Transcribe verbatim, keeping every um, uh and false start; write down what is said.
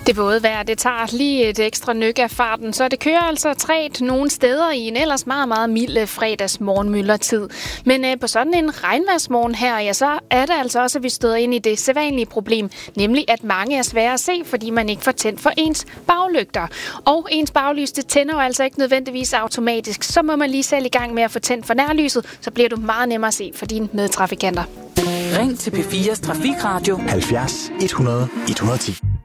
Det våde vejr, det tager lige et ekstra nyk af farten, så det kører altså træt nogle steder i en ellers meget, meget mild fredagsmorgenmyldertid. Men øh, på sådan en regnværsmorgen her, ja, så er det altså også, at vi støder ind i det sædvanlige problem, nemlig at mange er svære at se, fordi man ikke får tændt for ens baglygter. Og ens baglys, det tænder jo altså ikke nødvendigvis automatisk, så må man lige selv i gang med at få tændt for nærlyset, så bliver du meget nemmere at se for dine medtrafikanter. Ring til P fires Trafikradio halvfjerds et hundrede et hundrede og ti.